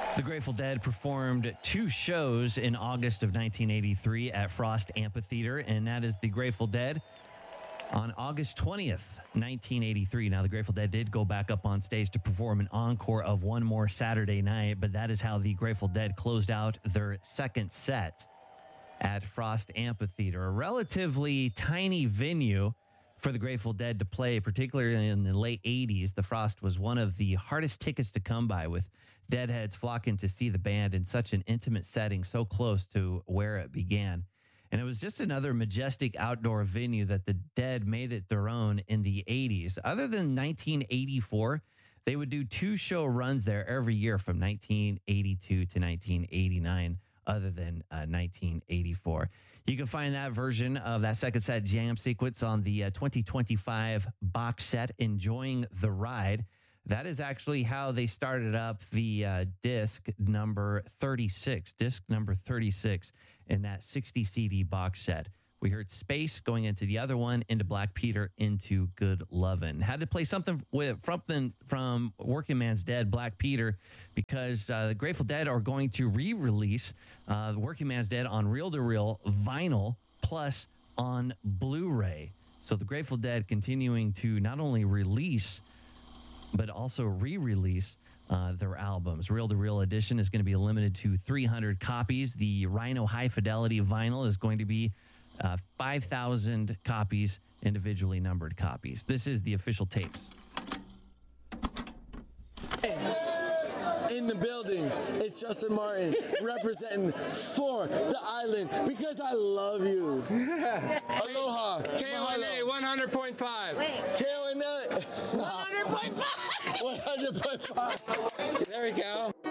The Grateful Dead performed 2 shows in August of 1983 at Frost Amphitheater, and that is the Grateful Dead on August 20th, 1983. Now, the Grateful Dead did go back up on stage to perform an encore of One More Saturday Night, but that is how the Grateful Dead closed out their second set at Frost Amphitheater, a relatively tiny venue for the Grateful Dead to play, particularly in the late 80s. The Frost was one of the hardest tickets to come by, with Deadheads flocking to see the band in such an intimate setting, so close to where it began. And it was just another majestic outdoor venue that the Dead made it their own in the 80s. Other than 1984, they would do 2 show runs there every year from 1982 to 1989. Other than 1984. You can find that version of that second set jam sequence on the 2025 box set, Enjoying the Ride. That is actually how they started up the disc number 36 in that 60 CD box set. We heard Space going into the other one, into Black Peter, into Good Lovin'. Had to play something from Working Man's Dead, Black Peter, because the Grateful Dead are going to re-release Working Man's Dead on reel-to-reel vinyl plus on Blu-ray. So the Grateful Dead continuing to not only release, but also re-release their albums. Reel-to-reel edition is going to be limited to 300 copies. The Rhino High Fidelity vinyl is going to be 5,000 copies, individually numbered copies. This is the official tapes. In the building, it's Justin Martin representing for the island because I love you. Aloha. KONA 100.5. KONA 100.5. 100.5. There we go.